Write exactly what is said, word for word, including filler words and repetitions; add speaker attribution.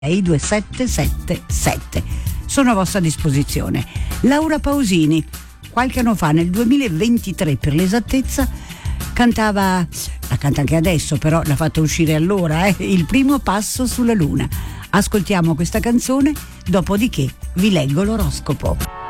Speaker 1: due sette sette sette. Sono a vostra disposizione. Laura Pausini, qualche anno fa, nel duemilaventitré per l'esattezza, cantava, la canta anche adesso, però l'ha fatta uscire allora, eh, Il primo passo sulla luna. Ascoltiamo questa canzone, dopodiché vi leggo l'oroscopo.